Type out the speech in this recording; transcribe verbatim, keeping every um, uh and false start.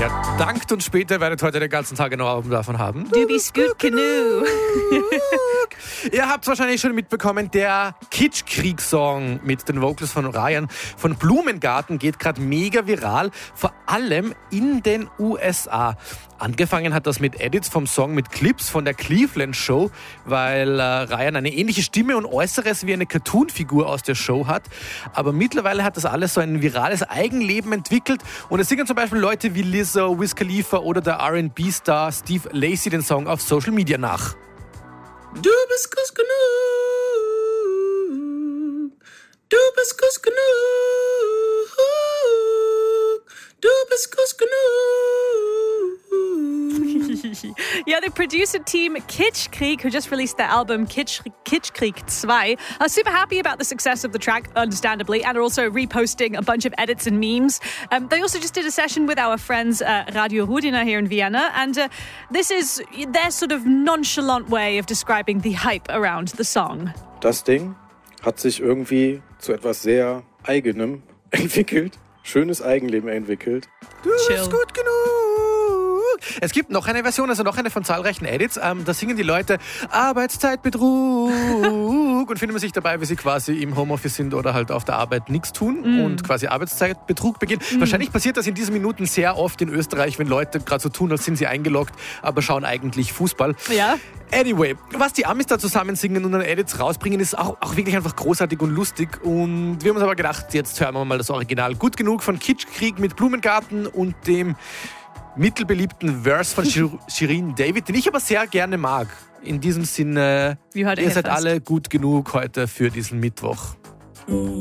Dankt und später werdet heute den ganzen Tag noch Abend davon haben. Du bist gut genug. Ihr habt es wahrscheinlich schon mitbekommen, der Kitschkrieg-Song mit den Vocals von Ryan von Blumengarten geht gerade mega viral, vor allem in den U S A. Angefangen hat das mit Edits vom Song mit Clips von der Cleveland Show, weil äh, Ryan eine ähnliche Stimme und Äußeres wie eine Cartoon-Figur aus der Show hat. Aber mittlerweile hat das alles so ein virales Eigenleben entwickelt und es singen zum Beispiel Leute wie Lizzo, Wiz Khalifa oder der R and B-Star Steve Lacy den Song auf Social Media nach. Du bist gut genug. Du bist gut genug. Du bist gut genug. Yeah, the producer team Kitschkrieg, who just released their album Kitsch, Kitschkrieg two, are super happy about the success of the track, understandably, and are also reposting a bunch of edits and memes. Um, they also just did a session with our friends uh, Radio Rudina here in Vienna, and uh, this is their sort of nonchalant way of describing the hype around the song. Das Ding hat sich irgendwie zu etwas sehr Eigenem entwickelt. Schönes Eigenleben entwickelt. Du bist gut genug. Es gibt noch eine Version, also noch eine von zahlreichen Edits. Ähm, da singen die Leute Arbeitszeitbetrug und finden sich dabei, wie sie quasi im Homeoffice sind oder halt auf der Arbeit nichts tun mm. und quasi Arbeitszeitbetrug beginnen. Mm. Wahrscheinlich passiert das in diesen Minuten sehr oft in Österreich, wenn Leute gerade so tun, als sind sie eingeloggt, aber schauen eigentlich Fußball. Ja. Anyway, was die Amis da zusammen singen und dann Edits rausbringen, ist auch, auch wirklich einfach großartig und lustig. Und wir haben uns aber gedacht, jetzt hören wir mal das Original. Gut genug von Kitschkrieg mit Blumengarten und dem mittelbeliebten Verse von Shirin David, den ich aber sehr gerne mag. In diesem Sinne, ihr seid alle gut genug heute für diesen Mittwoch.